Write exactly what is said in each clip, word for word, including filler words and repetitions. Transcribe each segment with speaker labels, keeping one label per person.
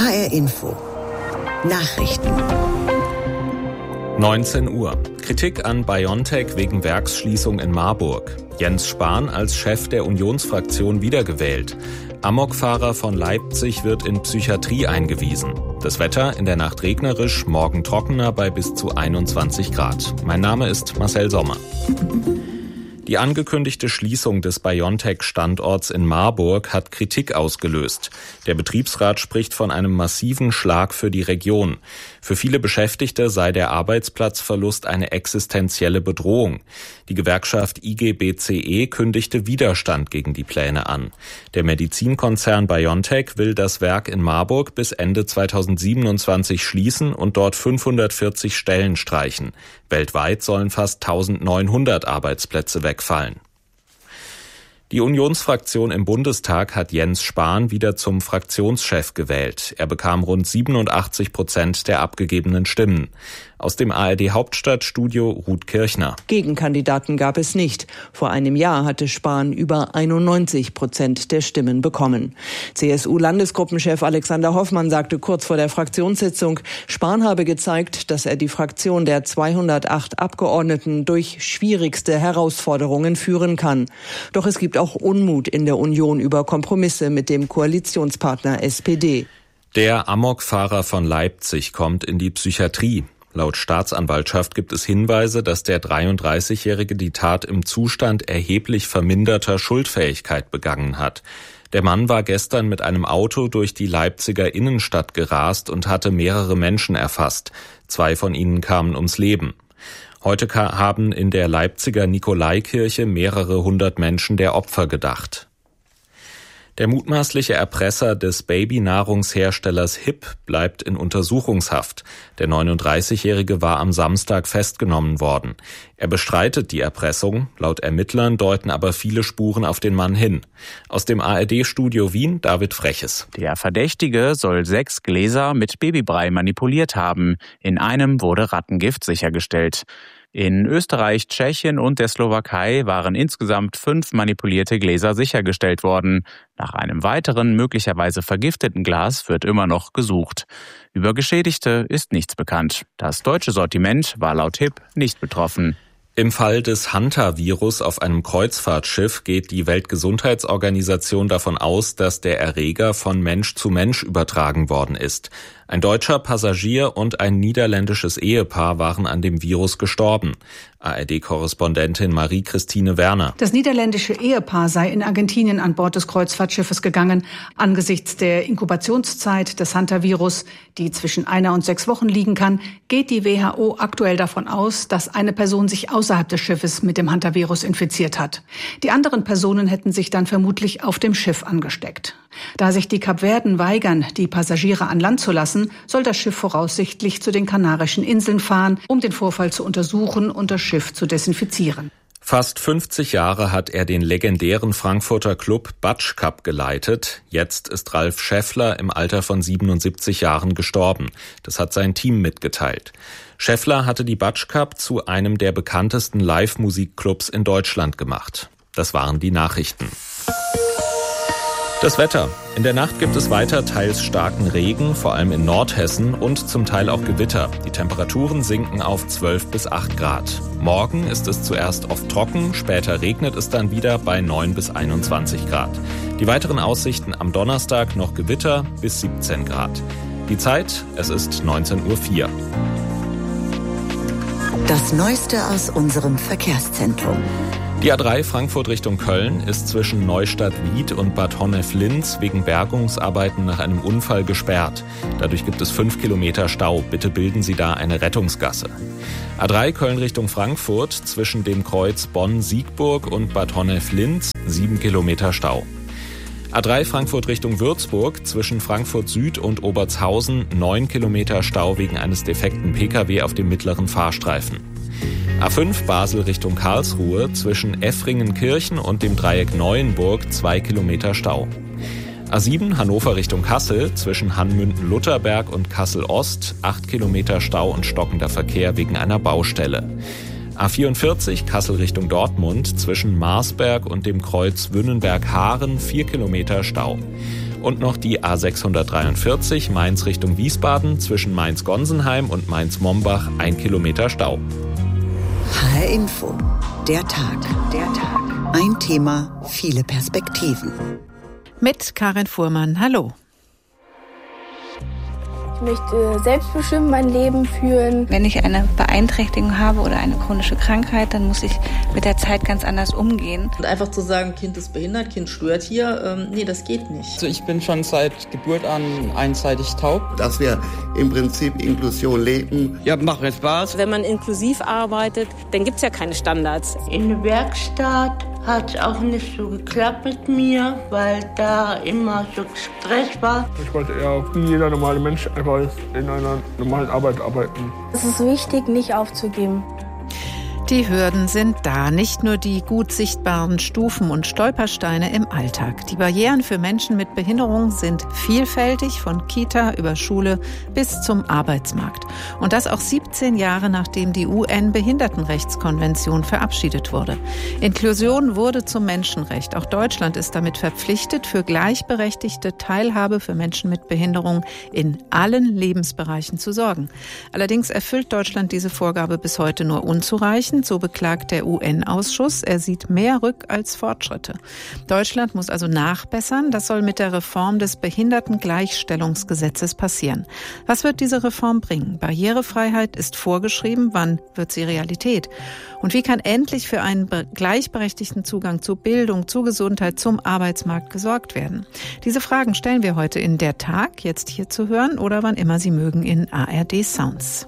Speaker 1: H R Info. Nachrichten.
Speaker 2: neunzehn Uhr. Kritik an BioNTech wegen Werksschließung in Marburg. Jens Spahn als Chef der Unionsfraktion wiedergewählt. Amokfahrer von Leipzig wird in Psychiatrie eingewiesen. Das Wetter in der Nacht regnerisch, morgen trockener bei bis zu einundzwanzig Grad. Mein Name ist Marcel Sommer. Die angekündigte Schließung des BioNTech-Standorts in Marburg hat Kritik ausgelöst. Der Betriebsrat spricht von einem massiven Schlag für die Region. Für viele Beschäftigte sei der Arbeitsplatzverlust eine existenzielle Bedrohung. Die Gewerkschaft I G B C E kündigte Widerstand gegen die Pläne an. Der Medizinkonzern BioNTech will das Werk in Marburg bis Ende zweitausendsiebenundzwanzig schließen und dort fünfhundertvierzig Stellen streichen. Weltweit sollen fast eintausendneunhundert Arbeitsplätze wegfallen. Die Unionsfraktion im Bundestag hat Jens Spahn wieder zum Fraktionschef gewählt. Er bekam rund siebenundachtzig Prozent der abgegebenen Stimmen. Aus dem A R D-Hauptstadtstudio Ruth Kirchner.
Speaker 3: Gegenkandidaten gab es nicht. Vor einem Jahr hatte Spahn über einundneunzig Prozent der Stimmen bekommen. C S U-Landesgruppenchef Alexander Hoffmann sagte kurz vor der Fraktionssitzung, Spahn habe gezeigt, dass er die Fraktion der zweihundertacht Abgeordneten durch schwierigste Herausforderungen führen kann. Doch es gibt auch Unmut in der Union über Kompromisse mit dem Koalitionspartner S P D.
Speaker 2: Der Amokfahrer von Leipzig kommt in die Psychiatrie. Laut Staatsanwaltschaft gibt es Hinweise, dass der dreiunddreißigjährige die Tat im Zustand erheblich verminderter Schuldfähigkeit begangen hat. Der Mann war gestern mit einem Auto durch die Leipziger Innenstadt gerast und hatte mehrere Menschen erfasst. Zwei von ihnen kamen ums Leben. Heute haben in der Leipziger Nikolaikirche mehrere hundert Menschen der Opfer gedacht. Der mutmaßliche Erpresser des Babynahrungsherstellers H I P bleibt in Untersuchungshaft. Der neununddreißigjährige war am Samstag festgenommen worden. Er bestreitet die Erpressung. Laut Ermittlern deuten aber viele Spuren auf den Mann hin. Aus dem A R D-Studio Wien, David Freches.
Speaker 4: Der Verdächtige soll sechs Gläser mit Babybrei manipuliert haben. In einem wurde Rattengift sichergestellt. In Österreich, Tschechien und der Slowakei waren insgesamt fünf manipulierte Gläser sichergestellt worden. Nach einem weiteren, möglicherweise vergifteten Glas wird immer noch gesucht. Über Geschädigte ist nichts bekannt. Das deutsche Sortiment war laut H I P nicht betroffen.
Speaker 2: Im Fall des Hantavirus auf einem Kreuzfahrtschiff geht die Weltgesundheitsorganisation davon aus, dass der Erreger von Mensch zu Mensch übertragen worden ist. Ein deutscher Passagier und ein niederländisches Ehepaar waren an dem Virus gestorben. A R D-Korrespondentin Marie-Christine Werner.
Speaker 5: Das niederländische Ehepaar sei in Argentinien an Bord des Kreuzfahrtschiffes gegangen. Angesichts der Inkubationszeit des Hantavirus, die zwischen einer und sechs Wochen liegen kann, geht die W H O aktuell davon aus, dass eine Person sich außerhalb des Schiffes mit dem Hantavirus infiziert hat. Die anderen Personen hätten sich dann vermutlich auf dem Schiff angesteckt. Da sich die Kapverden weigern, die Passagiere an Land zu lassen, soll das Schiff voraussichtlich zu den Kanarischen Inseln fahren, um den Vorfall zu untersuchen und das Schiff zu desinfizieren.
Speaker 2: Fast fünfzig Jahre hat er den legendären Frankfurter Club Batsch Cup geleitet. Jetzt ist Ralf Schäffler im Alter von siebenundsiebzig Jahren gestorben. Das hat sein Team mitgeteilt. Schäffler hatte die Batsch Cup zu einem der bekanntesten Live-Musikclubs in Deutschland gemacht. Das waren die Nachrichten. Das Wetter. In der Nacht gibt es weiter teils starken Regen, vor allem in Nordhessen und zum Teil auch Gewitter. Die Temperaturen sinken auf zwölf bis acht Grad. Morgen ist es zuerst oft trocken, später regnet es dann wieder bei neun bis einundzwanzig Grad. Die weiteren Aussichten am Donnerstag noch Gewitter bis siebzehn Grad. Die Zeit, es ist neunzehn Uhr vier.
Speaker 1: Das Neueste aus unserem Verkehrszentrum.
Speaker 2: Die A drei Frankfurt Richtung Köln ist zwischen Neustadt-Wied und Bad Honnef-Linz wegen Bergungsarbeiten nach einem Unfall gesperrt. Dadurch gibt es fünf Kilometer Stau. Bitte bilden Sie da eine Rettungsgasse. A drei Köln Richtung Frankfurt zwischen dem Kreuz Bonn-Siegburg und Bad Honnef-Linz sieben Kilometer Stau. A drei Frankfurt Richtung Würzburg zwischen Frankfurt Süd und Obertshausen neun Kilometer Stau wegen eines defekten Pkw auf dem mittleren Fahrstreifen. A fünf Basel Richtung Karlsruhe zwischen Effringenkirchen und dem Dreieck Neuenburg zwei Kilometer Stau. A sieben Hannover Richtung Kassel zwischen Hanmünden-Lutherberg und Kassel-Ost acht Kilometer Stau und stockender Verkehr wegen einer Baustelle. A vierundvierzig Kassel Richtung Dortmund zwischen Marsberg und dem Kreuz Wünnenberg-Haaren vier Kilometer Stau. Und noch die A sechshundertdreiundvierzig Mainz Richtung Wiesbaden zwischen Mainz-Gonsenheim und Mainz-Mombach ein Kilometer Stau.
Speaker 1: H R Info, der Tag. Der Tag. Ein Thema, viele Perspektiven.
Speaker 6: Mit Karin Fuhrmann, hallo.
Speaker 7: Ich möchte selbstbestimmt mein Leben führen.
Speaker 8: Wenn ich eine Beeinträchtigung habe oder eine chronische Krankheit, dann muss ich mit der Zeit ganz anders umgehen.
Speaker 9: Und einfach zu sagen, Kind ist behindert, Kind stört hier, ähm, nee, das geht nicht.
Speaker 10: Also ich bin schon seit Geburt an einseitig taub.
Speaker 11: Dass wir im Prinzip Inklusion leben.
Speaker 10: Ja, macht mir Spaß.
Speaker 12: Wenn man inklusiv arbeitet, dann gibt es ja keine Standards.
Speaker 13: In der Werkstatt hat auch nicht so geklappt mit mir, weil da immer so Stress war.
Speaker 14: Ich wollte eher wie jeder normale Mensch einfach in einer normalen Arbeit arbeiten.
Speaker 7: Es ist wichtig, nicht aufzugeben.
Speaker 6: Die Hürden sind da, nicht nur die gut sichtbaren Stufen und Stolpersteine im Alltag. Die Barrieren für Menschen mit Behinderung sind vielfältig, von Kita über Schule bis zum Arbeitsmarkt. Und das auch siebzehn Jahre nachdem die U N-Behindertenrechtskonvention verabschiedet wurde. Inklusion wurde zum Menschenrecht. Auch Deutschland ist damit verpflichtet, für gleichberechtigte Teilhabe für Menschen mit Behinderung in allen Lebensbereichen zu sorgen. Allerdings erfüllt Deutschland diese Vorgabe bis heute nur unzureichend. So beklagt der U N-Ausschuss. Er sieht mehr Rück- als Fortschritte. Deutschland muss also nachbessern. Das soll mit der Reform des Behindertengleichstellungsgesetzes passieren. Was wird diese Reform bringen? Barrierefreiheit ist vorgeschrieben. Wann wird sie Realität? Und wie kann endlich für einen gleichberechtigten Zugang zu Bildung, zu Gesundheit, zum Arbeitsmarkt gesorgt werden? Diese Fragen stellen wir heute in Der Tag, jetzt hier zu hören oder wann immer Sie mögen in A R D Sounds.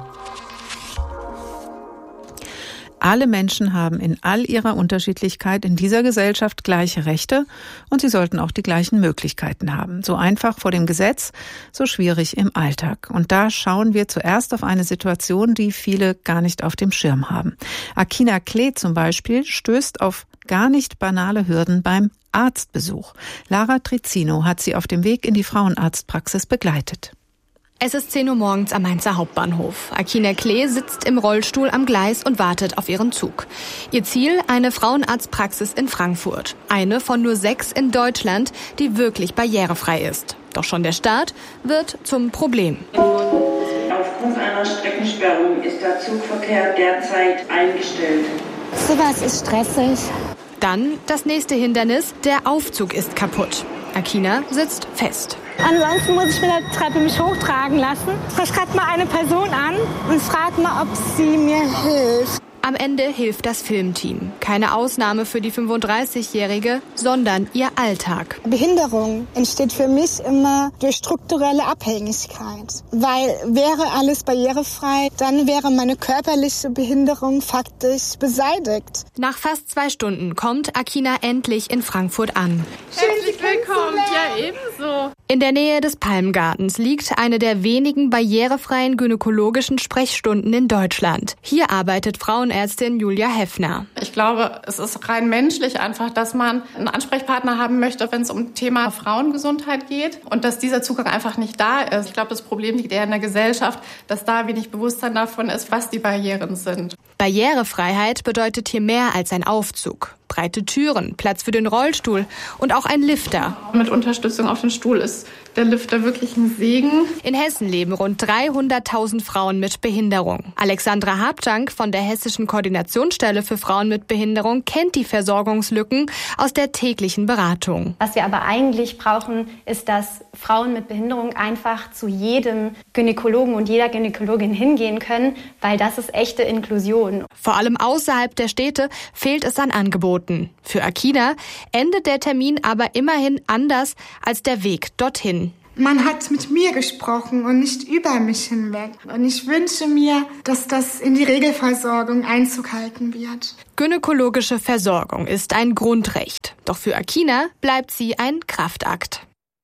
Speaker 6: Alle Menschen haben in all ihrer Unterschiedlichkeit in dieser Gesellschaft gleiche Rechte und sie sollten auch die gleichen Möglichkeiten haben. So einfach vor dem Gesetz, so schwierig im Alltag. Und da schauen wir zuerst auf eine Situation, die viele gar nicht auf dem Schirm haben. Akina Klee zum Beispiel stößt auf gar nicht banale Hürden beim Arztbesuch. Lara Trizzino hat sie auf dem Weg in die Frauenarztpraxis begleitet.
Speaker 15: Es ist zehn Uhr morgens am Mainzer Hauptbahnhof. Akina Klee sitzt im Rollstuhl am Gleis und wartet auf ihren Zug. Ihr Ziel, eine Frauenarztpraxis in Frankfurt. Eine von nur sechs in Deutschland, die wirklich barrierefrei ist. Doch schon der Start wird zum Problem.
Speaker 16: Aufgrund einer Streckensperrung ist der Zugverkehr derzeit eingestellt.
Speaker 15: Sowas ist stressig. Dann das nächste Hindernis, der Aufzug ist kaputt. Akina sitzt fest.
Speaker 17: Ansonsten muss ich mit der Treppe mich hochtragen lassen. Ich schreibe mal eine Person an und frage mal, ob sie mir hilft.
Speaker 15: Am Ende hilft das Filmteam. Keine Ausnahme für die fünfunddreißigjährige, sondern ihr Alltag.
Speaker 17: Behinderung entsteht für mich immer durch strukturelle Abhängigkeit. Weil wäre alles barrierefrei, dann wäre meine körperliche Behinderung faktisch beseitigt.
Speaker 15: Nach fast zwei Stunden kommt Akina endlich in Frankfurt an.
Speaker 18: Herzlich willkommen, ja ebenso.
Speaker 15: In der Nähe des Palmgartens liegt eine der wenigen barrierefreien gynäkologischen Sprechstunden in Deutschland. Hier arbeitet Frauenärztin Julia Heffner.
Speaker 18: Ich glaube, es ist rein menschlich einfach, dass man einen Ansprechpartner haben möchte, wenn es um Thema Frauengesundheit geht und dass dieser Zugang einfach nicht da ist. Ich glaube, das Problem liegt eher in der Gesellschaft, dass da wenig Bewusstsein davon ist, was die Barrieren sind.
Speaker 15: Barrierefreiheit bedeutet hier mehr als ein Aufzug. Breite Türen, Platz für den Rollstuhl und auch ein Lifter.
Speaker 18: Mit Unterstützung auf den Stuhl ist der Lifter wirklich ein Segen.
Speaker 15: In Hessen leben rund dreihunderttausend Frauen mit Behinderung. Alexandra Habtank von der Hessischen Koordinationsstelle für Frauen mit Behinderung kennt die Versorgungslücken aus der täglichen Beratung.
Speaker 19: Was wir aber eigentlich brauchen, ist, dass Frauen mit Behinderung einfach zu jedem Gynäkologen und jeder Gynäkologin hingehen können, weil das ist echte Inklusion.
Speaker 15: Vor allem außerhalb der Städte fehlt es an Angeboten. Für Akina endet der Termin aber immerhin anders als der Weg dorthin.
Speaker 17: Man hat mit mir gesprochen und nicht über mich hinweg. Und ich wünsche mir, dass das in die Regelversorgung Einzug halten wird.
Speaker 15: Gynäkologische Versorgung ist ein Grundrecht. Doch für Akina bleibt sie ein Kraftakt.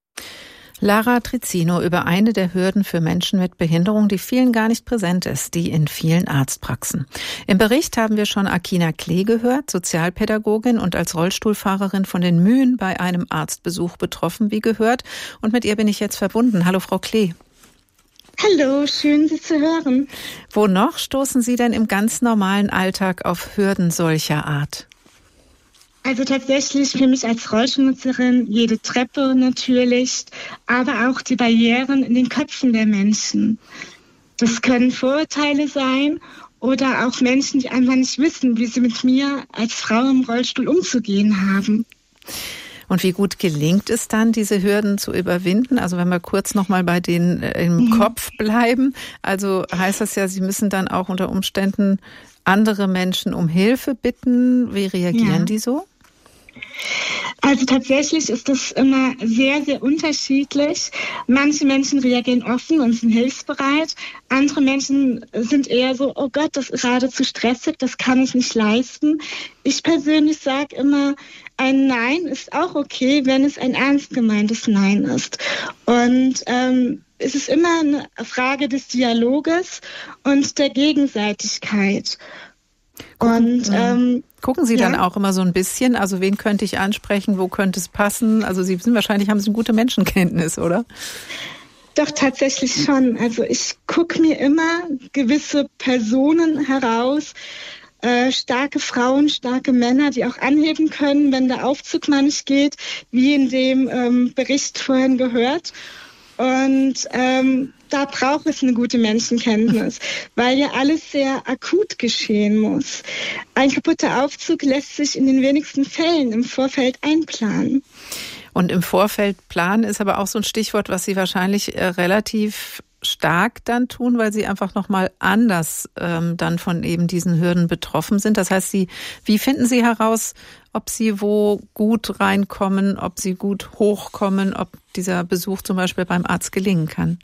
Speaker 6: Lara Trizzino über eine der Hürden für Menschen mit Behinderung, die vielen gar nicht präsent ist, die in vielen Arztpraxen. Im Bericht haben wir schon Akina Klee gehört, Sozialpädagogin und als Rollstuhlfahrerin von den Mühen bei einem Arztbesuch betroffen, wie gehört. Und mit ihr bin ich jetzt verbunden. Hallo, Frau Klee.
Speaker 17: Hallo, schön, Sie zu hören.
Speaker 6: Wo noch stoßen Sie denn im ganz normalen Alltag auf Hürden solcher Art?
Speaker 17: Also tatsächlich für mich als Rollstuhlnutzerin jede Treppe natürlich, aber auch die Barrieren in den Köpfen der Menschen. Das können Vorurteile sein oder auch Menschen, die einfach nicht wissen, wie sie mit mir als Frau im Rollstuhl umzugehen haben.
Speaker 6: Und wie gut gelingt es dann, diese Hürden zu überwinden? Also wenn wir kurz nochmal bei denen im mhm. Kopf bleiben. Also heißt das ja, Sie müssen dann auch unter Umständen andere Menschen um Hilfe bitten. Wie reagieren ja. die so?
Speaker 17: Also tatsächlich ist das immer sehr, sehr unterschiedlich. Manche Menschen reagieren offen und sind hilfsbereit. Andere Menschen sind eher so, oh Gott, das ist gerade zu stressig, das kann ich nicht leisten. Ich persönlich sage immer, ein Nein ist auch okay, wenn es ein ernst gemeintes Nein ist. Und ähm, es ist immer eine Frage des Dialoges und der Gegenseitigkeit. Und ähm,
Speaker 6: gucken Sie
Speaker 17: ja.
Speaker 6: dann auch immer so ein bisschen, also wen könnte ich ansprechen, wo könnte es passen? Also Sie sind wahrscheinlich, haben Sie eine gute Menschenkenntnis, oder?
Speaker 17: Doch, tatsächlich schon. Also ich gucke mir immer gewisse Personen heraus, äh, starke Frauen, starke Männer, die auch anheben können, wenn der Aufzug mal nicht geht, wie in dem ähm, Bericht vorhin gehört. Und ähm, da braucht es eine gute Menschenkenntnis, weil ja alles sehr akut geschehen muss. Ein kaputter Aufzug lässt sich in den wenigsten Fällen im Vorfeld einplanen.
Speaker 6: Und im Vorfeld planen ist aber auch so ein Stichwort, was Sie wahrscheinlich äh, relativ stark dann tun, weil Sie einfach nochmal anders ähm, dann von eben diesen Hürden betroffen sind. Das heißt, Sie, wie finden Sie heraus, ob Sie wo gut reinkommen, ob Sie gut hochkommen, ob dieser Besuch zum Beispiel beim Arzt gelingen kann?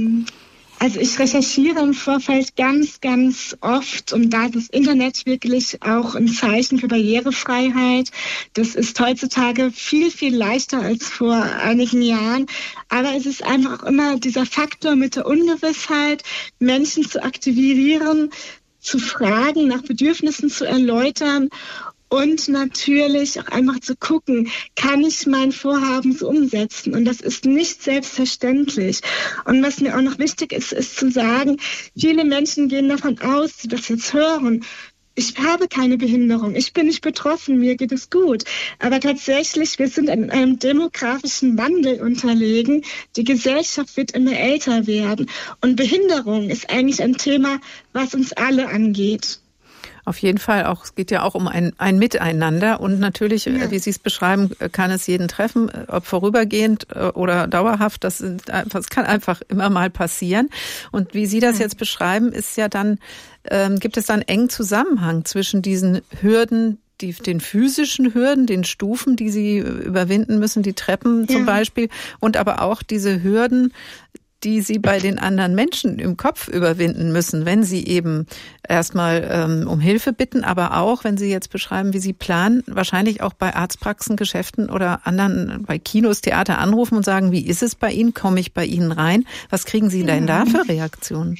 Speaker 17: Also ich recherchiere im Vorfeld ganz, ganz oft und da ist das Internet wirklich auch ein Zeichen für Barrierefreiheit. Das ist heutzutage viel, viel leichter als vor einigen Jahren. Aber es ist einfach auch immer dieser Faktor mit der Ungewissheit, Menschen zu aktivieren, zu fragen, nach Bedürfnissen zu erläutern. Und natürlich auch einfach zu gucken, kann ich mein Vorhaben so umsetzen? Und das ist nicht selbstverständlich. Und was mir auch noch wichtig ist, ist zu sagen, viele Menschen gehen davon aus, die das jetzt hören, ich habe keine Behinderung, ich bin nicht betroffen, mir geht es gut. Aber tatsächlich, wir sind in einem demografischen Wandel unterlegen. Die Gesellschaft wird immer älter werden. Und Behinderung ist eigentlich ein Thema, was uns alle angeht.
Speaker 6: Auf jeden Fall auch, es geht ja auch um ein, ein Miteinander und natürlich, ja. wie Sie es beschreiben, kann es jeden treffen, ob vorübergehend oder dauerhaft, das, sind, das kann einfach immer mal passieren. Und wie Sie das jetzt beschreiben, ist ja dann, ähm, gibt es dann engen Zusammenhang zwischen diesen Hürden, die, den physischen Hürden, den Stufen, die Sie überwinden müssen, die Treppen zum ja. Beispiel, und aber auch diese Hürden, die Sie bei den anderen Menschen im Kopf überwinden müssen, wenn Sie eben erstmal ähm, um Hilfe bitten, aber auch, wenn Sie jetzt beschreiben, wie Sie planen, wahrscheinlich auch bei Arztpraxen, Geschäften oder anderen, bei Kinos, Theater anrufen und sagen, wie ist es bei Ihnen, komme ich bei Ihnen rein? Was kriegen Sie denn da für Reaktionen?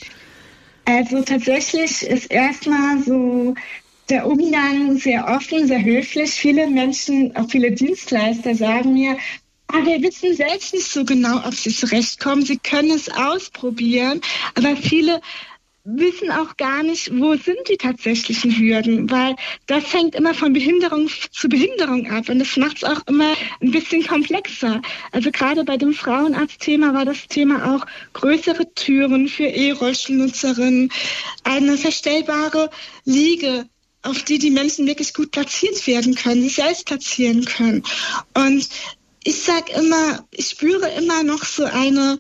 Speaker 17: Also tatsächlich ist erstmal so der Umgang sehr offen, sehr höflich. Viele Menschen, auch viele Dienstleister sagen mir, aber wir wissen selbst nicht so genau, ob sie zurechtkommen. Sie können es ausprobieren, aber viele wissen auch gar nicht, wo sind die tatsächlichen Hürden, weil das hängt immer von Behinderung zu Behinderung ab und das macht es auch immer ein bisschen komplexer. Also gerade bei dem Frauenarztthema war das Thema auch größere Türen für E-Rollstuhlnutzerinnen, eine verstellbare Liege, auf die die Menschen wirklich gut platziert werden können, sich selbst platzieren können. Und ich sag immer, ich spüre immer noch so eine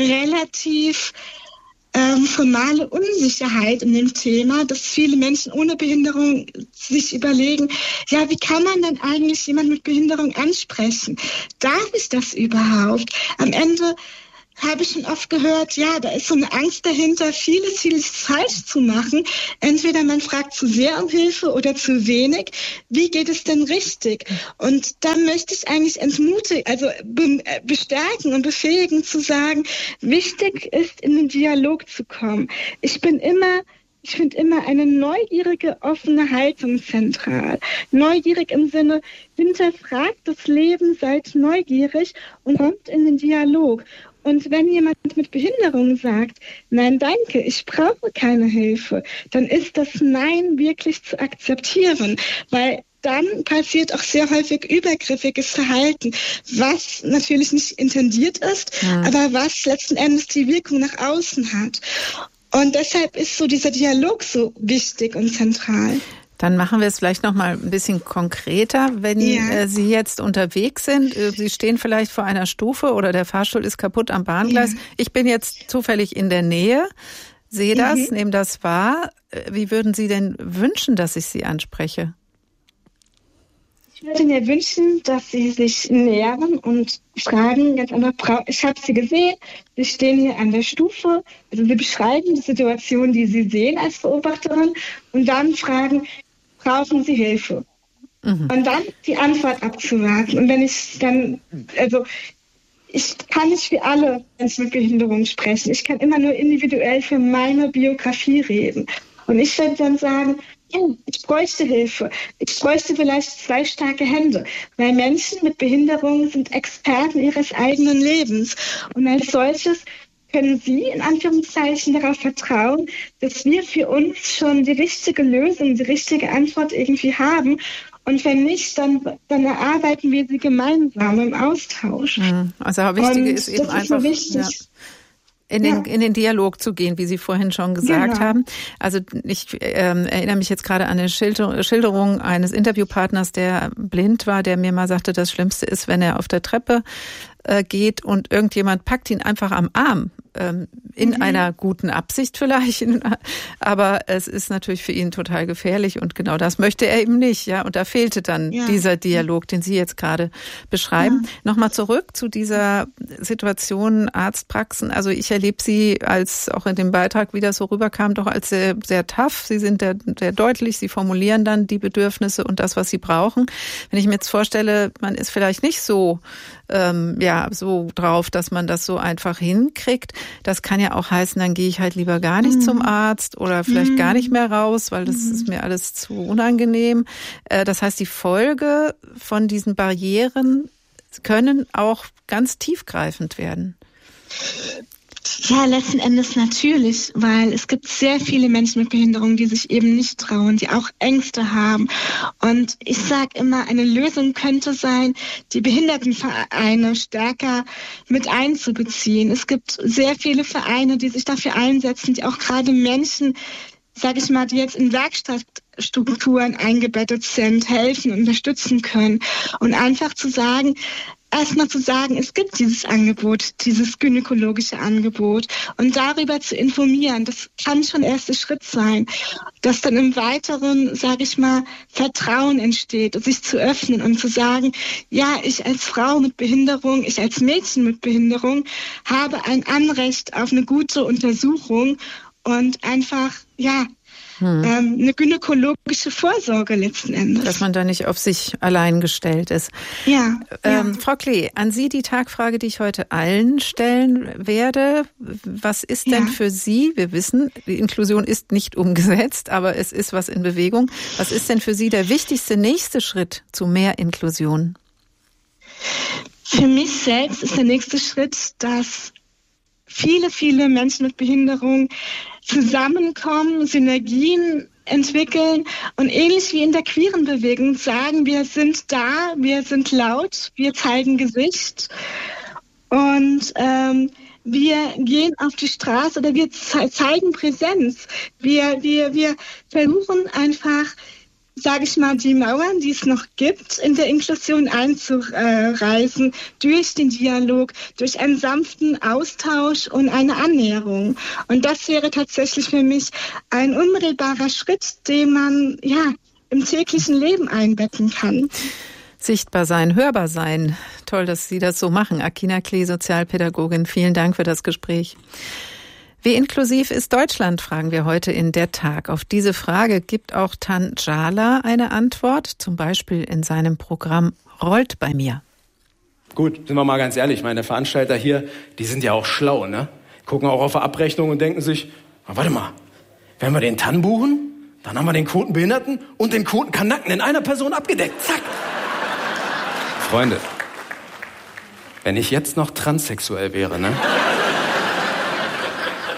Speaker 17: relativ ähm, formale Unsicherheit in dem Thema, dass viele Menschen ohne Behinderung sich überlegen, ja, wie kann man denn eigentlich jemanden mit Behinderung ansprechen? Darf ich das überhaupt? Am Ende habe ich schon oft gehört, ja, da ist so eine Angst dahinter, vieles, vieles falsch zu machen. Entweder man fragt zu sehr um Hilfe oder zu wenig. Wie geht es denn richtig? Und da möchte ich eigentlich entmutigen, also be- bestärken und befähigen zu sagen, wichtig ist, in den Dialog zu kommen. Ich bin immer Ich finde immer eine neugierige, offene Haltung zentral. Neugierig im Sinne, hinterfragt das Leben, seid neugierig und kommt in den Dialog. Und wenn jemand mit Behinderung sagt, nein, danke, ich brauche keine Hilfe, dann ist das Nein wirklich zu akzeptieren. Weil dann passiert auch sehr häufig übergriffiges Verhalten, was natürlich nicht intendiert ist, ja. aber was letzten Endes die Wirkung nach außen hat. Und deshalb ist so dieser Dialog so wichtig und zentral.
Speaker 6: Dann machen wir es vielleicht noch mal ein bisschen konkreter, wenn ja. äh, Sie jetzt unterwegs sind. Äh, Sie stehen vielleicht vor einer Stufe oder der Fahrstuhl ist kaputt am Bahngleis. Ja. Ich bin jetzt zufällig in der Nähe, sehe das, mhm. nehme das wahr. Wie würden Sie denn wünschen, dass ich Sie anspreche?
Speaker 17: Ich würde mir wünschen, dass Sie sich nähern und fragen, jetzt aber, ich habe Sie gesehen, Sie stehen hier an der Stufe, also Sie beschreiben die Situation, die Sie sehen als Beobachterin und dann fragen, brauchen Sie Hilfe? Mhm. Und dann die Antwort abzuwarten. Und wenn ich dann, also ich kann nicht für alle Menschen mit Behinderung sprechen. Ich kann immer nur individuell für meine Biografie reden. Und ich würde dann sagen, ja, ich bräuchte Hilfe. Ich bräuchte vielleicht zwei starke Hände, weil Menschen mit Behinderung sind Experten ihres eigenen Lebens. Und als solches können Sie in Anführungszeichen darauf vertrauen, dass wir für uns schon die richtige Lösung, die richtige Antwort irgendwie haben. Und wenn nicht, dann, dann erarbeiten wir sie gemeinsam im Austausch.
Speaker 6: Also das Wichtige ist eben einfach, ist ja, in den, ja. in den Dialog zu gehen, wie Sie vorhin schon gesagt genau. haben. Also ich ähm, erinnere mich jetzt gerade an eine Schilder- Schilderung eines Interviewpartners, der blind war, der mir mal sagte, das Schlimmste ist, wenn er auf der Treppe äh, geht und irgendjemand packt ihn einfach am Arm. In mhm. einer guten Absicht vielleicht, aber es ist natürlich für ihn total gefährlich und genau das möchte er eben nicht, ja. Und da fehlte dann ja. dieser Dialog, den Sie jetzt gerade beschreiben. Ja. Nochmal zurück zu dieser Situation Arztpraxen. Also ich erlebe Sie als, auch in dem Beitrag, wie das so rüberkam, doch als sehr, sehr tough. Sie sind sehr, sehr deutlich, Sie formulieren dann die Bedürfnisse und das, was Sie brauchen. Wenn ich mir jetzt vorstelle, man ist vielleicht nicht so, ähm, ja, so drauf, dass man das so einfach hinkriegt. Das kann ja auch heißen, dann gehe ich halt lieber gar nicht mhm. zum Arzt oder vielleicht mhm. gar nicht mehr raus, weil das mhm. ist mir alles zu unangenehm. Das heißt, die Folge von diesen Barrieren können auch ganz tiefgreifend werden.
Speaker 17: Ja, letzten Endes natürlich, weil es gibt sehr viele Menschen mit Behinderung, die sich eben nicht trauen, die auch Ängste haben. Und ich sage immer, eine Lösung könnte sein, die Behindertenvereine stärker mit einzubeziehen. Es gibt sehr viele Vereine, die sich dafür einsetzen, die auch gerade Menschen, sage ich mal, die jetzt in Werkstattstrukturen eingebettet sind, helfen, unterstützen können. Und einfach zu sagen, erstmal zu sagen, es gibt dieses Angebot, dieses gynäkologische Angebot und darüber zu informieren, das kann schon der erste Schritt sein, dass dann im Weiteren, sage ich mal, Vertrauen entsteht, sich zu öffnen und zu sagen, ja, ich als Frau mit Behinderung, ich als Mädchen mit Behinderung habe ein Anrecht auf eine gute Untersuchung und einfach, ja, Hm. Ähm, eine gynäkologische Vorsorge letzten Endes.
Speaker 6: Dass man da nicht auf sich allein gestellt ist.
Speaker 17: Ja,
Speaker 6: ähm,
Speaker 17: ja.
Speaker 6: Frau Klee, an Sie die Tagfrage, die ich heute allen stellen werde. Was ist denn ja. für Sie, wir wissen, die Inklusion ist nicht umgesetzt, aber es ist was in Bewegung. Was ist denn für Sie der wichtigste nächste Schritt zu mehr Inklusion?
Speaker 17: Für mich selbst ist der nächste Schritt, dass viele, viele Menschen mit Behinderung zusammenkommen, Synergien entwickeln und ähnlich wie in der queeren Bewegung sagen, wir sind da, wir sind laut, wir zeigen Gesicht und ähm, wir gehen auf die Straße oder wir ze- zeigen Präsenz. Wir, wir, wir versuchen einfach, sage ich mal, die Mauern, die es noch gibt, in der Inklusion einzureißen, durch den Dialog, durch einen sanften Austausch und eine Annäherung. Und das wäre tatsächlich für mich ein unmittelbarer Schritt, den man ja im täglichen Leben einbetten kann.
Speaker 6: Sichtbar sein, hörbar sein. Toll, dass Sie das so machen. Akina Klee, Sozialpädagogin, vielen Dank für das Gespräch. Wie inklusiv ist Deutschland, fragen wir heute in der Tag. Auf diese Frage gibt auch Tan Jala eine Antwort, zum Beispiel in seinem Programm Rollt bei mir.
Speaker 20: Gut, sind wir mal ganz ehrlich, meine Veranstalter hier, die sind ja auch schlau, ne? Gucken auch auf die Abrechnung und denken sich, warte mal, wenn wir den Tan buchen, dann haben wir den Quotenbehinderten und den Quotenkanacken in einer Person abgedeckt. Zack! Freunde, wenn ich jetzt noch transsexuell wäre, ne?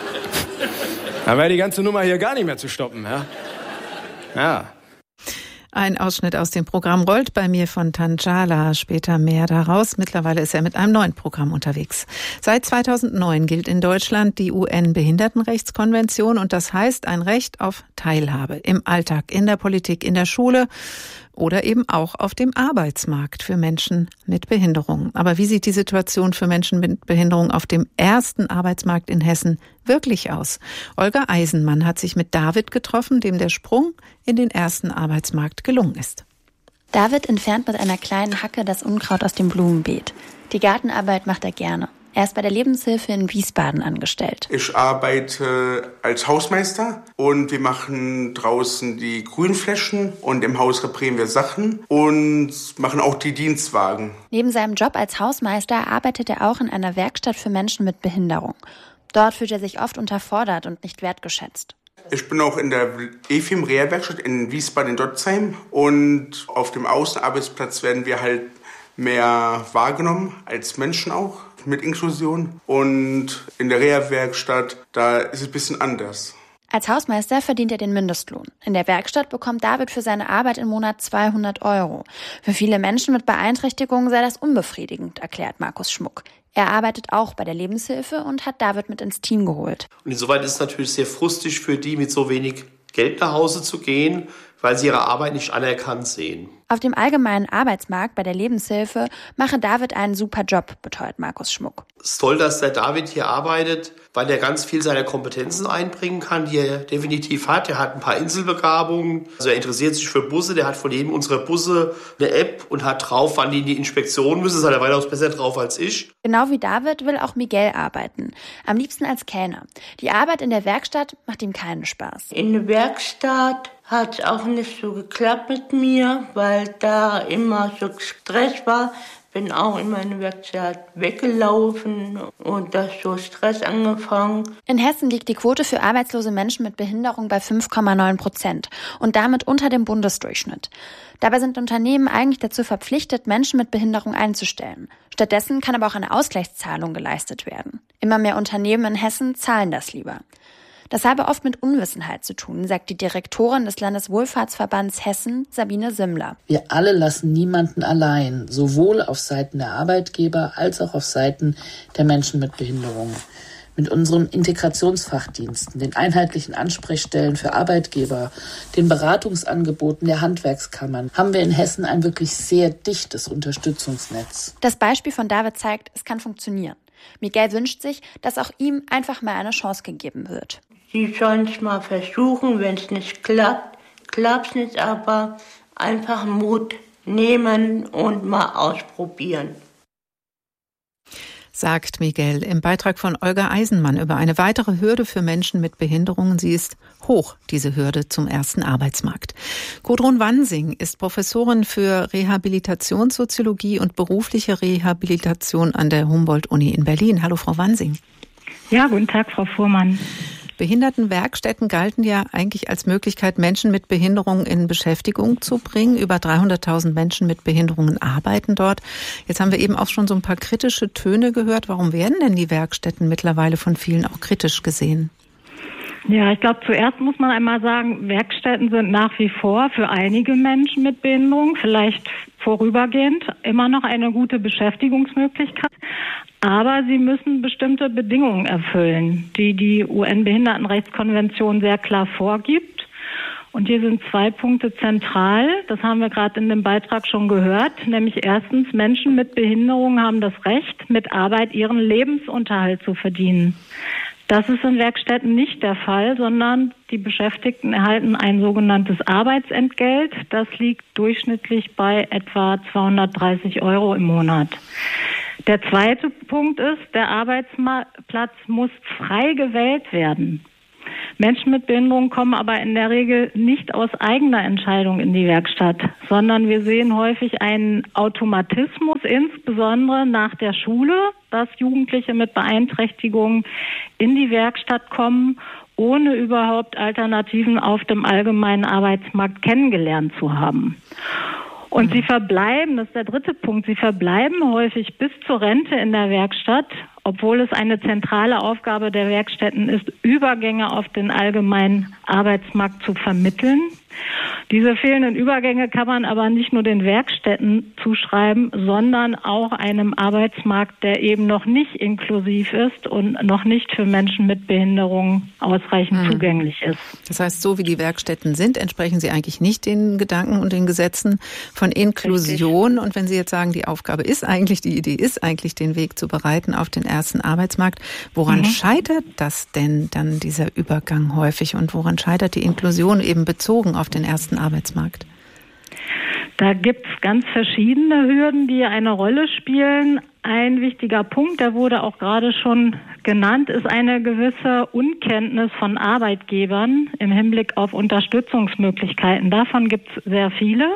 Speaker 20: Dann wäre die ganze Nummer hier gar nicht mehr zu stoppen, ja? Ja.
Speaker 6: Ein Ausschnitt aus dem Programm rollt bei mir von Tanchala. Später mehr daraus. Mittlerweile ist er mit einem neuen Programm unterwegs. Seit zweitausendneun gilt in Deutschland die U N-Behindertenrechtskonvention und das heißt ein Recht auf Teilhabe im Alltag, in der Politik, in der Schule oder eben auch auf dem Arbeitsmarkt für Menschen mit Behinderung. Aber wie sieht die Situation für Menschen mit Behinderung auf dem ersten Arbeitsmarkt in Hessen wirklich aus? Olga Eisenmann hat sich mit David getroffen, dem der Sprung in den ersten Arbeitsmarkt gelungen ist.
Speaker 21: David entfernt mit einer kleinen Hacke das Unkraut aus dem Blumenbeet. Die Gartenarbeit macht er gerne. Er ist bei der Lebenshilfe in Wiesbaden angestellt.
Speaker 22: Ich arbeite als Hausmeister und wir machen draußen die Grünflächen und im Haus reparieren wir Sachen und machen auch die Dienstwagen.
Speaker 21: Neben seinem Job als Hausmeister arbeitet er auch in einer Werkstatt für Menschen mit Behinderung. Dort fühlt er sich oft unterfordert und nicht wertgeschätzt.
Speaker 22: Ich bin auch in der E F I M-Reha-Werkstatt in Wiesbaden in Dotzheim und auf dem Außenarbeitsplatz werden wir halt mehr wahrgenommen als Menschen auch mit Inklusion und in der Reha-Werkstatt, da ist es ein bisschen anders.
Speaker 21: Als Hausmeister verdient er den Mindestlohn. In der Werkstatt bekommt David für seine Arbeit im Monat zweihundert Euro. Für viele Menschen mit Beeinträchtigungen sei das unbefriedigend, erklärt Markus Schmuck. Er arbeitet auch bei der Lebenshilfe und hat David mit ins Team geholt.
Speaker 23: Und insoweit ist es natürlich sehr frustrierend für die, mit so wenig Geld nach Hause zu gehen, weil sie ihre Arbeit nicht anerkannt sehen.
Speaker 21: Auf dem allgemeinen Arbeitsmarkt bei der Lebenshilfe mache David einen super Job, beteuert Markus Schmuck.
Speaker 23: Es ist toll, dass der David hier arbeitet, weil er ganz viel seiner Kompetenzen einbringen kann, die er definitiv hat. Er hat ein paar Inselbegabungen, also er interessiert sich für Busse, der hat von jedem unserer Busse eine App und hat drauf, wann die in die Inspektion müssen. Das hat er weitaus besser drauf als ich.
Speaker 21: Genau wie David will auch Miguel arbeiten, am liebsten als Kellner. Die Arbeit in der Werkstatt macht ihm keinen Spaß.
Speaker 13: In der Werkstatt hat es auch nicht so geklappt mit mir, weil da immer so Stress war. Bin auch in meine Werkstatt weggelaufen und da ist so Stress angefangen.
Speaker 21: In Hessen liegt die Quote für arbeitslose Menschen mit Behinderung bei fünf Komma neun Prozent und damit unter dem Bundesdurchschnitt. Dabei sind Unternehmen eigentlich dazu verpflichtet, Menschen mit Behinderung einzustellen. Stattdessen kann aber auch eine Ausgleichszahlung geleistet werden. Immer mehr Unternehmen in Hessen zahlen das lieber. Das habe oft mit Unwissenheit zu tun, sagt die Direktorin des Landeswohlfahrtsverbands Hessen, Sabine Simmler.
Speaker 24: Wir alle lassen niemanden allein, sowohl auf Seiten der Arbeitgeber als auch auf Seiten der Menschen mit Behinderung. Mit unseren Integrationsfachdiensten, den einheitlichen Ansprechstellen für Arbeitgeber, den Beratungsangeboten der Handwerkskammern haben wir in Hessen ein wirklich sehr dichtes Unterstützungsnetz.
Speaker 21: Das Beispiel von David zeigt, es kann funktionieren. Miguel wünscht sich, dass auch ihm einfach mal eine Chance gegeben wird.
Speaker 13: Sie sollen es mal versuchen, wenn es nicht klappt, klappt es nicht, aber einfach Mut nehmen und mal ausprobieren.
Speaker 6: Sagt Miguel im Beitrag von Olga Eisenmann über eine weitere Hürde für Menschen mit Behinderungen. Sie ist hoch, diese Hürde zum ersten Arbeitsmarkt. Gudrun Wansing ist Professorin für Rehabilitationssoziologie und berufliche Rehabilitation an der Humboldt-Uni in Berlin. Hallo, Frau Wansing.
Speaker 25: Ja, guten Tag, Frau Fuhrmann.
Speaker 6: Behindertenwerkstätten galten ja eigentlich als Möglichkeit, Menschen mit Behinderungen in Beschäftigung zu bringen. Über dreihunderttausend Menschen mit Behinderungen arbeiten dort. Jetzt haben wir eben auch schon so ein paar kritische Töne gehört. Warum werden denn die Werkstätten mittlerweile von vielen auch kritisch gesehen?
Speaker 25: Ja, ich glaube, zuerst muss man einmal sagen, Werkstätten sind nach wie vor für einige Menschen mit Behinderung, vielleicht vorübergehend, immer noch eine gute Beschäftigungsmöglichkeit. Aber sie müssen bestimmte Bedingungen erfüllen, die die U N-Behindertenrechtskonvention sehr klar vorgibt. Und hier sind zwei Punkte zentral. Das haben wir gerade in dem Beitrag schon gehört. Nämlich erstens, Menschen mit Behinderung haben das Recht, mit Arbeit ihren Lebensunterhalt zu verdienen. Das ist in Werkstätten nicht der Fall, sondern die Beschäftigten erhalten ein sogenanntes Arbeitsentgelt. Das liegt durchschnittlich bei etwa zweihundertdreißig Euro im Monat. Der zweite Punkt ist, der Arbeitsplatz muss frei gewählt werden. Menschen mit Behinderung kommen aber in der Regel nicht aus eigener Entscheidung in die Werkstatt, sondern wir sehen häufig einen Automatismus, insbesondere nach der Schule, dass Jugendliche mit Beeinträchtigungen in die Werkstatt kommen, ohne überhaupt Alternativen auf dem allgemeinen Arbeitsmarkt kennengelernt zu haben. Und sie verbleiben, das ist der dritte Punkt, sie verbleiben häufig bis zur Rente in der Werkstatt, obwohl es eine zentrale Aufgabe der Werkstätten ist, Übergänge auf den allgemeinen Arbeitsmarkt zu vermitteln. Diese fehlenden Übergänge kann man aber nicht nur den Werkstätten zuschreiben, sondern auch einem Arbeitsmarkt, der eben noch nicht inklusiv ist und noch nicht für Menschen mit Behinderung ausreichend hm. zugänglich ist.
Speaker 6: Das heißt, so wie die Werkstätten sind, entsprechen sie eigentlich nicht den Gedanken und den Gesetzen von Inklusion. Richtig. Und wenn Sie jetzt sagen, die Aufgabe ist eigentlich, die Idee ist eigentlich, den Weg zu bereiten auf den ersten Arbeitsmarkt, woran mhm. scheitert das denn dann, dieser Übergang häufig? Und woran scheitert die Inklusion eben bezogen auf den ersten Arbeitsmarkt?
Speaker 25: Da gibt es ganz verschiedene Hürden, die eine Rolle spielen. Ein wichtiger Punkt, der wurde auch gerade schon genannt, ist eine gewisse Unkenntnis von Arbeitgebern im Hinblick auf Unterstützungsmöglichkeiten. Davon gibt es sehr viele.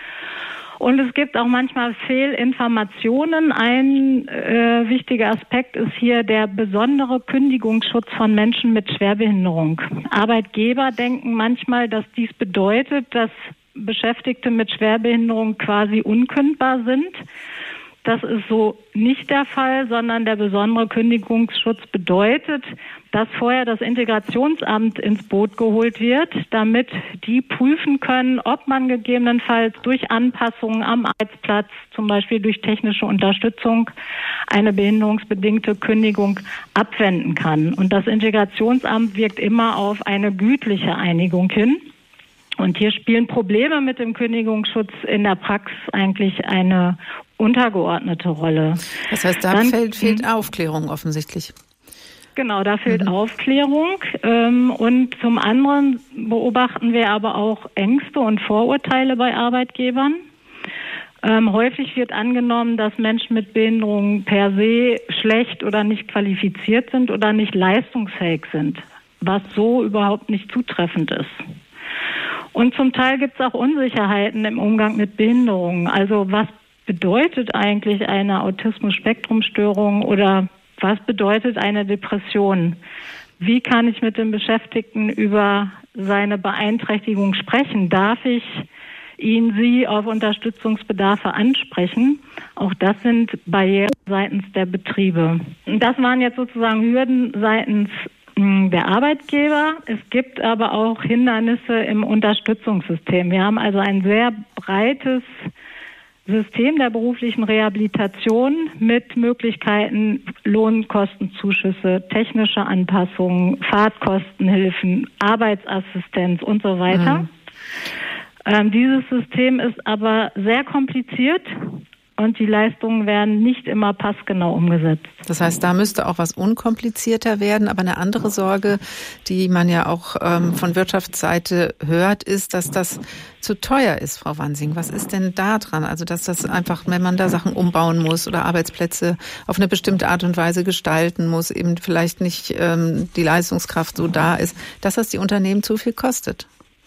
Speaker 25: Und es gibt auch manchmal Fehlinformationen. Ein äh, wichtiger Aspekt ist hier der besondere Kündigungsschutz von Menschen mit Schwerbehinderung. Arbeitgeber denken manchmal, dass dies bedeutet, dass Beschäftigte mit Schwerbehinderung quasi unkündbar sind. Das ist so nicht der Fall, sondern der besondere Kündigungsschutz bedeutet, dass vorher das Integrationsamt ins Boot geholt wird, damit die prüfen können, ob man gegebenenfalls durch Anpassungen am Arbeitsplatz, zum Beispiel durch technische Unterstützung, eine behinderungsbedingte Kündigung abwenden kann. Und das Integrationsamt wirkt immer auf eine gütliche Einigung hin. Und hier spielen Probleme mit dem Kündigungsschutz in der Praxis eigentlich eine untergeordnete Rolle.
Speaker 6: Das heißt, da Dann, fehlt, fehlt Aufklärung offensichtlich.
Speaker 25: Genau, da fehlt
Speaker 6: mhm.
Speaker 25: Aufklärung. Und zum anderen beobachten wir aber auch Ängste und Vorurteile bei Arbeitgebern. Ähm, häufig wird angenommen, dass Menschen mit Behinderungen per se schlecht oder nicht qualifiziert sind oder nicht leistungsfähig sind, was so überhaupt nicht zutreffend ist. Und zum Teil gibt es auch Unsicherheiten im Umgang mit Behinderungen. Also was bedeutet eigentlich eine Autismus-Spektrum-Störung oder was bedeutet eine Depression? Wie kann ich mit dem Beschäftigten über seine Beeinträchtigung sprechen? Darf ich ihn, sie auf Unterstützungsbedarfe ansprechen? Auch das sind Barrieren seitens der Betriebe. Und das waren jetzt sozusagen Hürden seitens der Arbeitgeber. Es gibt aber auch Hindernisse im Unterstützungssystem. Wir haben also ein sehr breites System der beruflichen Rehabilitation mit Möglichkeiten Lohnkostenzuschüsse, technische Anpassungen, Fahrtkostenhilfen, Arbeitsassistenz und so weiter. Mhm. Ähm, dieses System ist aber sehr kompliziert. Und die Leistungen werden nicht immer passgenau umgesetzt.
Speaker 6: Das heißt, da müsste auch was unkomplizierter werden. Aber eine andere Sorge, die man ja auch ähm, von Wirtschaftsseite hört, ist, dass das zu teuer ist, Frau Wansing. Was ist denn da dran? Also, dass das einfach, wenn man da Sachen umbauen muss oder Arbeitsplätze auf eine bestimmte Art und Weise gestalten muss, eben vielleicht nicht ähm, die Leistungskraft so da ist, dass das die Unternehmen zu viel kostet.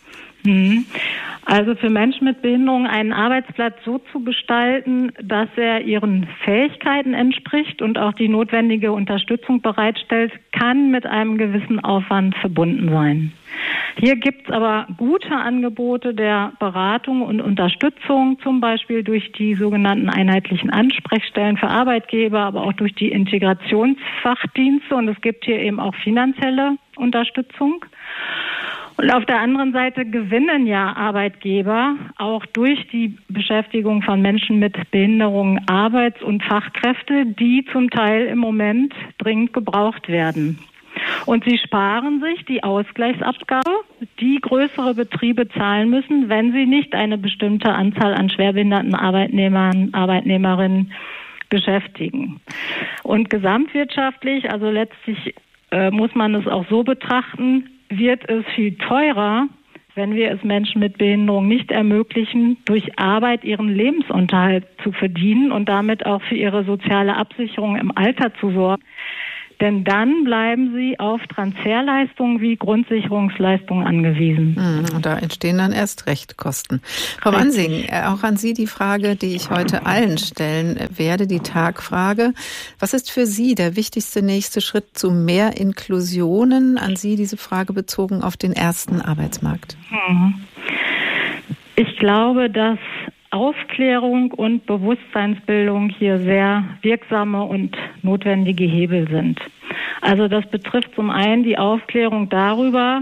Speaker 25: Also für Menschen mit Behinderung einen Arbeitsplatz so zu gestalten, dass er ihren Fähigkeiten entspricht und auch die notwendige Unterstützung bereitstellt, kann mit einem gewissen Aufwand verbunden sein. Hier gibt es aber gute Angebote der Beratung und Unterstützung, zum Beispiel durch die sogenannten einheitlichen Ansprechstellen für Arbeitgeber, aber auch durch die Integrationsfachdienste, und es gibt hier eben auch finanzielle Unterstützung. Und auf der anderen Seite gewinnen ja Arbeitgeber auch durch die Beschäftigung von Menschen mit Behinderungen Arbeits- und Fachkräfte, die zum Teil im Moment dringend gebraucht werden. Und sie sparen sich die Ausgleichsabgabe, die größere Betriebe zahlen müssen, wenn sie nicht eine bestimmte Anzahl an schwerbehinderten Arbeitnehmern, Arbeitnehmerinnen beschäftigen. Und gesamtwirtschaftlich, also letztlich äh, muss man es auch so betrachten, wird es viel teurer, wenn wir es Menschen mit Behinderung nicht ermöglichen, durch Arbeit ihren Lebensunterhalt zu verdienen und damit auch für ihre soziale Absicherung im Alter zu sorgen. Denn dann bleiben sie auf Transferleistungen wie Grundsicherungsleistungen angewiesen.
Speaker 6: Und da entstehen dann erst recht Kosten. Frau Wansing, auch an Sie die Frage, die ich heute allen stellen werde, die Tagfrage. Was ist für Sie der wichtigste nächste Schritt zu mehr Inklusionen? An Sie diese Frage bezogen auf den ersten Arbeitsmarkt.
Speaker 25: Ich glaube, dass Aufklärung und Bewusstseinsbildung hier sehr wirksame und notwendige Hebel sind. Also das betrifft zum einen die Aufklärung darüber,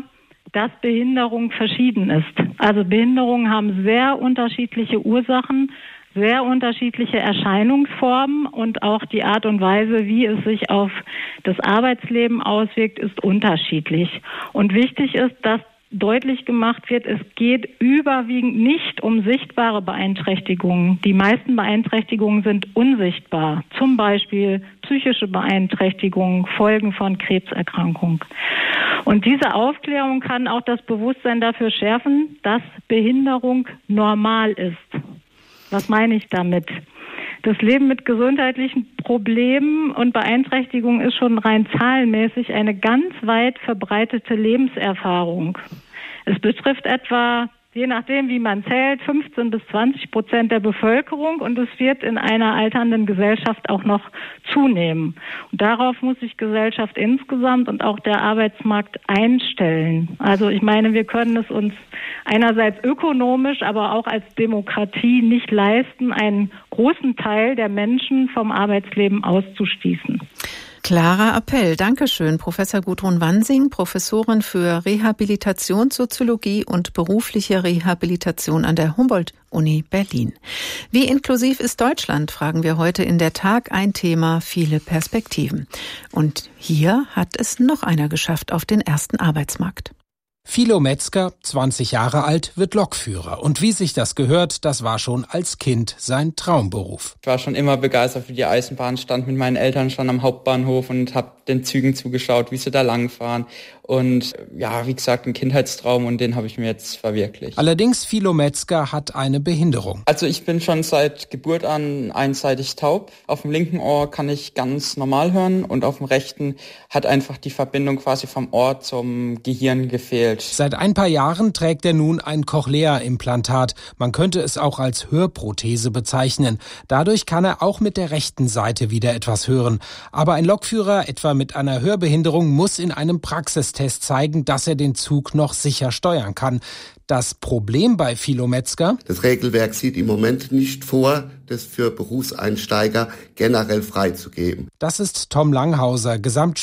Speaker 25: dass Behinderung verschieden ist. Also Behinderungen haben sehr unterschiedliche Ursachen, sehr unterschiedliche Erscheinungsformen und auch die Art und Weise, wie es sich auf das Arbeitsleben auswirkt, ist unterschiedlich. Und wichtig ist, dass deutlich gemacht wird, es geht überwiegend nicht um sichtbare Beeinträchtigungen. Die meisten Beeinträchtigungen sind unsichtbar. Zum Beispiel psychische Beeinträchtigungen, Folgen von Krebserkrankung. Und diese Aufklärung kann auch das Bewusstsein dafür schärfen, dass Behinderung normal ist. Was meine ich damit? Das Leben mit gesundheitlichen Problemen und Beeinträchtigungen ist schon rein zahlenmäßig eine ganz weit verbreitete Lebenserfahrung. Es betrifft etwa, je nachdem wie man zählt, fünfzehn bis zwanzig Prozent der Bevölkerung und es wird in einer alternden Gesellschaft auch noch zunehmen. Und darauf muss sich Gesellschaft insgesamt und auch der Arbeitsmarkt einstellen. Also ich meine, wir können es uns einerseits ökonomisch, aber auch als Demokratie nicht leisten, einen großen Teil der Menschen vom Arbeitsleben auszuschließen.
Speaker 6: Klarer Appell. Dankeschön, Professor Gudrun Wansing, Professorin für Rehabilitationssoziologie und berufliche Rehabilitation an der Humboldt-Uni Berlin. Wie inklusiv ist Deutschland, fragen wir heute in der Tag. Ein Thema, viele Perspektiven. Und hier hat es noch einer geschafft auf den ersten Arbeitsmarkt.
Speaker 1: Philo Metzger, zwanzig Jahre alt, wird Lokführer. Und wie sich das gehört, das war schon als Kind sein Traumberuf.
Speaker 10: Ich war schon immer begeistert für die Eisenbahn, stand mit meinen Eltern schon am Hauptbahnhof und habe den Zügen zugeschaut, wie sie da langfahren. Und ja, wie gesagt, ein Kindheitstraum und den habe ich mir jetzt verwirklicht.
Speaker 1: Allerdings, Philo Metzger hat eine Behinderung.
Speaker 10: Also ich bin schon seit Geburt an einseitig taub. Auf dem linken Ohr kann ich ganz normal hören und auf dem rechten hat einfach die Verbindung quasi vom Ohr zum Gehirn gefehlt.
Speaker 1: Seit ein paar Jahren trägt er nun ein Cochlea-Implantat. Man könnte es auch als Hörprothese bezeichnen. Dadurch kann er auch mit der rechten Seite wieder etwas hören. Aber ein Lokführer, etwa mit einer Hörbehinderung, muss in einem Praxistest zeigen, dass er den Zug noch sicher steuern kann. Das Problem bei Philo Metzger:
Speaker 11: Das Regelwerk sieht im Moment nicht vor, das für Berufseinsteiger generell freizugeben.
Speaker 1: Das ist Tom Langhauser,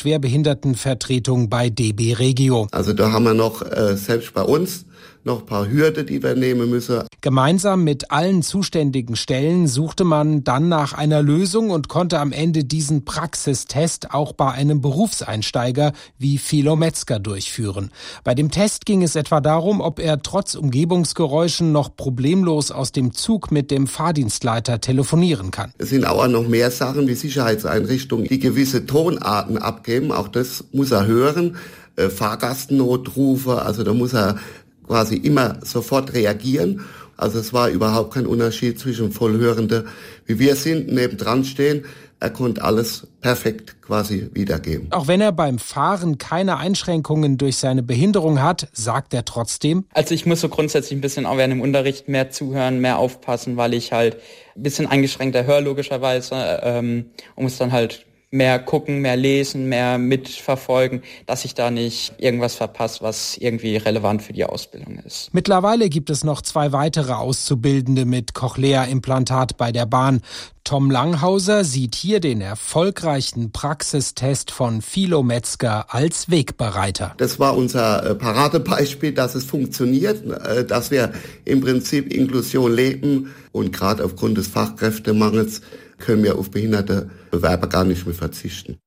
Speaker 1: Gesamtschwerbehindertenvertretung bei D B Regio.
Speaker 11: Also da haben wir noch, äh, selbst bei uns, noch ein paar Hürden, die wir nehmen müssen.
Speaker 1: Gemeinsam mit allen zuständigen Stellen suchte man dann nach einer Lösung und konnte am Ende diesen Praxistest auch bei einem Berufseinsteiger wie Philo Metzger durchführen. Bei dem Test ging es etwa darum, ob er trotz Umgebungsgeräuschen noch problemlos aus dem Zug mit dem Fahrdienstleiter telefonieren kann.
Speaker 11: Es sind auch noch mehr Sachen wie Sicherheitseinrichtungen, die gewisse Tonarten abgeben. Auch das muss er hören. Äh, Fahrgastnotrufe, also da muss er quasi immer sofort reagieren. Also es war überhaupt kein Unterschied zwischen Vollhörende, wie wir sind, nebendran stehen. Er konnte alles perfekt quasi wiedergeben.
Speaker 1: Auch wenn er beim Fahren keine Einschränkungen durch seine Behinderung hat, sagt er trotzdem:
Speaker 10: Also ich muss so grundsätzlich ein bisschen auch während dem Unterricht mehr zuhören, mehr aufpassen, weil ich halt ein bisschen eingeschränkter höre logischerweise ähm, und muss dann halt mehr gucken, mehr lesen, mehr mitverfolgen, dass ich da nicht irgendwas verpasse, was irgendwie relevant für die Ausbildung ist.
Speaker 1: Mittlerweile gibt es noch zwei weitere Auszubildende mit Cochlea-Implantat bei der Bahn. Tom Langhauser sieht hier den erfolgreichen Praxistest von Philo Metzger als Wegbereiter.
Speaker 11: Das war unser Paradebeispiel, dass es funktioniert, dass wir im Prinzip Inklusion leben und gerade aufgrund des Fachkräftemangels können wir auf behinderte Bewerber gar nicht mehr verzichten.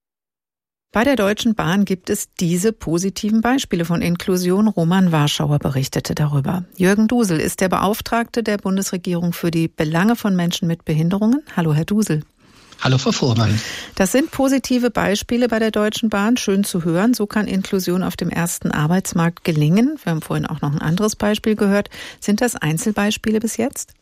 Speaker 6: Bei der Deutschen Bahn gibt es diese positiven Beispiele von Inklusion. Roman Warschauer berichtete darüber. Jürgen Dusel ist der Beauftragte der Bundesregierung für die Belange von Menschen mit Behinderungen. Hallo, Herr Dusel.
Speaker 2: Hallo, Frau Fuhrmann.
Speaker 6: Das sind positive Beispiele bei der Deutschen Bahn. Schön zu hören. So kann Inklusion auf dem ersten Arbeitsmarkt gelingen. Wir haben vorhin auch noch ein anderes Beispiel gehört. Sind das Einzelbeispiele bis jetzt?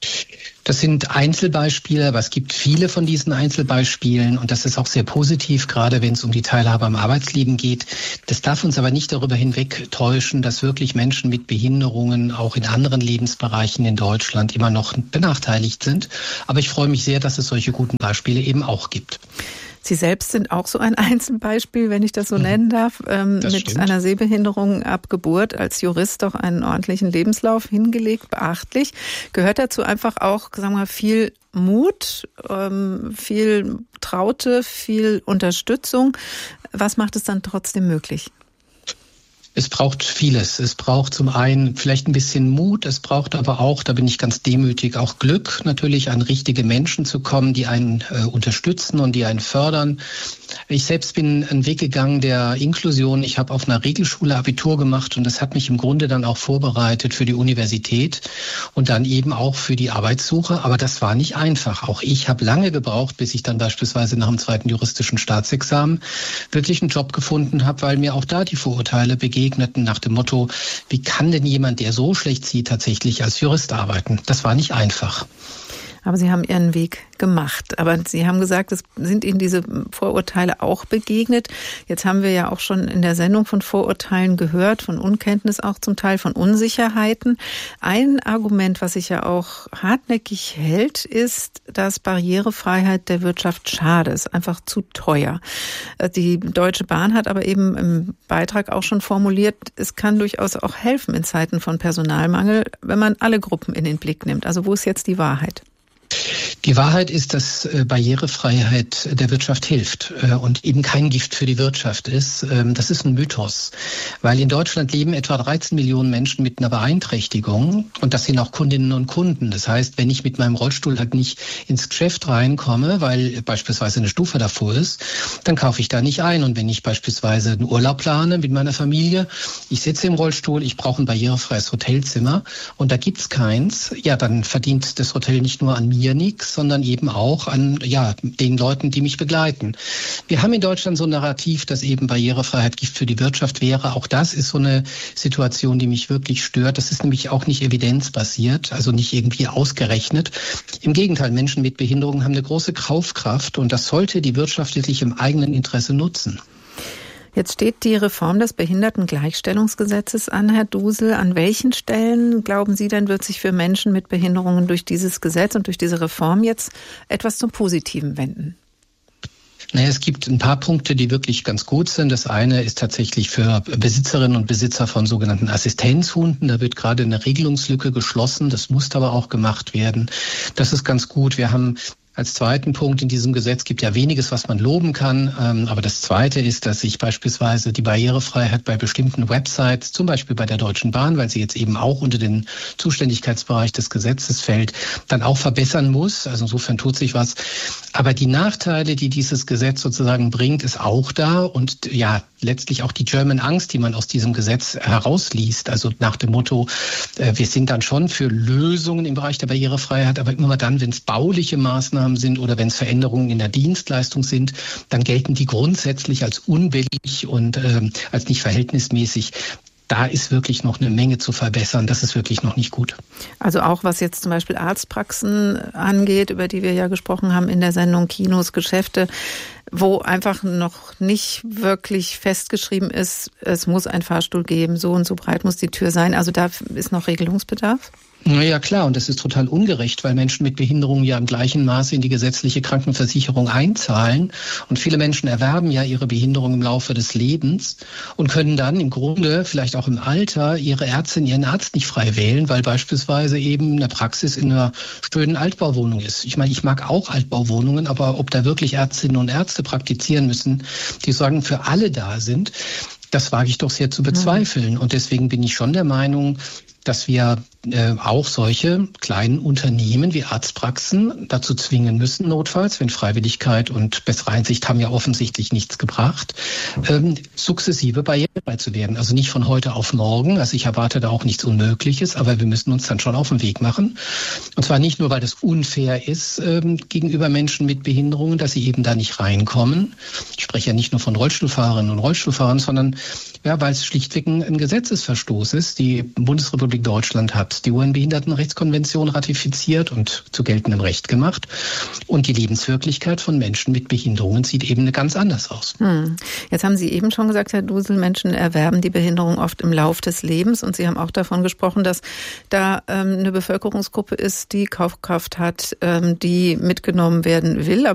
Speaker 2: Das sind Einzelbeispiele, aber es gibt viele von diesen Einzelbeispielen und das ist auch sehr positiv, gerade wenn es um die Teilhabe am Arbeitsleben geht. Das darf uns aber nicht darüber hinwegtäuschen, dass wirklich Menschen mit Behinderungen auch in anderen Lebensbereichen in Deutschland immer noch benachteiligt sind. Aber ich freue mich sehr, dass es solche guten Beispiele eben auch gibt.
Speaker 6: Sie selbst sind auch so ein Einzelbeispiel, wenn ich das so nennen darf, ähm, mit
Speaker 2: stimmt.
Speaker 6: einer Sehbehinderung ab Geburt, als Jurist doch einen ordentlichen Lebenslauf hingelegt, beachtlich. Gehört dazu einfach auch, sagen wir mal, viel Mut, ähm, viel Traute, viel Unterstützung. Was macht es dann trotzdem möglich?
Speaker 2: Es braucht vieles. Es braucht zum einen vielleicht ein bisschen Mut. Es braucht aber auch, da bin ich ganz demütig, auch Glück, natürlich an richtige Menschen zu kommen, die einen äh, unterstützen und die einen fördern. Ich selbst bin einen Weg gegangen der Inklusion. Ich habe auf einer Regelschule Abitur gemacht und das hat mich im Grunde dann auch vorbereitet für die Universität und dann eben auch für die Arbeitssuche. Aber das war nicht einfach. Auch ich habe lange gebraucht, bis ich dann beispielsweise nach dem zweiten juristischen Staatsexamen wirklich einen Job gefunden habe, weil mir auch da die Vorurteile begegneten nach dem Motto, wie kann denn jemand, der so schlecht sieht, tatsächlich als Jurist arbeiten? Das war nicht einfach.
Speaker 6: Aber Sie haben Ihren Weg gemacht. Aber Sie haben gesagt, es sind Ihnen diese Vorurteile auch begegnet. Jetzt haben wir ja auch schon in der Sendung von Vorurteilen gehört, von Unkenntnis auch zum Teil, von Unsicherheiten. Ein Argument, was sich ja auch hartnäckig hält, ist, dass Barrierefreiheit der Wirtschaft schade ist, einfach zu teuer. Die Deutsche Bahn hat aber eben im Beitrag auch schon formuliert, es kann durchaus auch helfen in Zeiten von Personalmangel, wenn man alle Gruppen in den Blick nimmt. Also wo ist jetzt die Wahrheit?
Speaker 2: Die Wahrheit ist, dass Barrierefreiheit der Wirtschaft hilft und eben kein Gift für die Wirtschaft ist. Das ist ein Mythos, weil in Deutschland leben etwa dreizehn Millionen Menschen mit einer Beeinträchtigung und das sind auch Kundinnen und Kunden. Das heißt, wenn ich mit meinem Rollstuhl halt nicht ins Geschäft reinkomme, weil beispielsweise eine Stufe davor ist, dann kaufe ich da nicht ein. Und wenn ich beispielsweise einen Urlaub plane mit meiner Familie, ich sitze im Rollstuhl, ich brauche ein barrierefreies Hotelzimmer und da gibt's keins, ja, dann verdient das Hotel nicht nur an mir nichts, sondern eben auch an ja den Leuten, die mich begleiten. Wir haben in Deutschland so ein Narrativ, dass eben Barrierefreiheit Gift für die Wirtschaft wäre. Auch das ist so eine Situation, die mich wirklich stört. Das ist nämlich auch nicht evidenzbasiert, also nicht irgendwie ausgerechnet. Im Gegenteil, Menschen mit Behinderungen haben eine große Kaufkraft und das sollte die Wirtschaft wirklich im eigenen Interesse nutzen.
Speaker 6: Jetzt steht die Reform des Behindertengleichstellungsgesetzes an, Herr Dusel. An welchen Stellen, glauben Sie denn, wird sich für Menschen mit Behinderungen durch dieses Gesetz und durch diese Reform jetzt etwas zum Positiven wenden?
Speaker 2: Naja, es gibt ein paar Punkte, die wirklich ganz gut sind. Das eine ist tatsächlich für Besitzerinnen und Besitzer von sogenannten Assistenzhunden. Da wird gerade eine Regelungslücke geschlossen. Das muss aber auch gemacht werden. Das ist ganz gut. Wir haben als zweiten Punkt in diesem Gesetz gibt ja weniges, was man loben kann. Ähm, aber das zweite ist, dass sich beispielsweise die Barrierefreiheit bei bestimmten Websites, zum Beispiel bei der Deutschen Bahn, weil sie jetzt eben auch unter den Zuständigkeitsbereich des Gesetzes fällt, dann auch verbessern muss. Also insofern tut sich was. Aber die Nachteile, die dieses Gesetz sozusagen bringt, ist auch da. Und ja, letztlich auch die German Angst, die man aus diesem Gesetz herausliest. Also nach dem Motto, äh, wir sind dann schon für Lösungen im Bereich der Barrierefreiheit, aber immer dann, wenn es bauliche Maßnahmen sind oder wenn es Veränderungen in der Dienstleistung sind, dann gelten die grundsätzlich als unbillig und äh, als nicht verhältnismäßig. Da ist wirklich noch eine Menge zu verbessern. Das ist wirklich noch nicht gut.
Speaker 6: Also auch was jetzt zum Beispiel Arztpraxen angeht, über die wir ja gesprochen haben in der Sendung, Kinos, Geschäfte, wo einfach noch nicht wirklich festgeschrieben ist, es muss ein Fahrstuhl geben, so und so breit muss die Tür sein. Also da ist noch Regelungsbedarf?
Speaker 2: Ja klar, und das ist total ungerecht, weil Menschen mit Behinderungen ja im gleichen Maße in die gesetzliche Krankenversicherung einzahlen. Und viele Menschen erwerben ja ihre Behinderung im Laufe des Lebens und können dann im Grunde, vielleicht auch im Alter, ihre Ärztin, ihren Arzt nicht frei wählen, weil beispielsweise eben eine Praxis in einer schönen Altbauwohnung ist. Ich meine, ich mag auch Altbauwohnungen, aber ob da wirklich Ärztinnen und Ärzte praktizieren müssen, die sagen, für alle da sind, das wage ich doch sehr zu bezweifeln. Und deswegen bin ich schon der Meinung, dass wir äh, auch solche kleinen Unternehmen wie Arztpraxen dazu zwingen müssen, notfalls, wenn Freiwilligkeit und bessere Einsicht haben ja offensichtlich nichts gebracht, ähm, sukzessive barrierefrei zu werden. Also nicht von heute auf morgen. Also ich erwarte da auch nichts Unmögliches, aber wir müssen uns dann schon auf den Weg machen. Und zwar nicht nur, weil das unfair ist ähm, gegenüber Menschen mit Behinderungen, dass sie eben da nicht reinkommen. Ich spreche ja nicht nur von Rollstuhlfahrerinnen und Rollstuhlfahrern, sondern ja, weil es schlichtweg ein, ein Gesetzesverstoß ist. Die Bundesrepublik Deutschland hat die U N-Behindertenrechtskonvention ratifiziert und zu geltendem Recht gemacht. Und die Lebenswirklichkeit von Menschen mit Behinderungen sieht eben ganz anders aus.
Speaker 6: Hm. Jetzt haben Sie eben schon gesagt, Herr Dusel, Menschen erwerben die Behinderung oft im Lauf des Lebens. Und Sie haben auch davon gesprochen, dass da ähm, eine Bevölkerungsgruppe ist, die Kaufkraft hat, ähm, die mitgenommen werden will.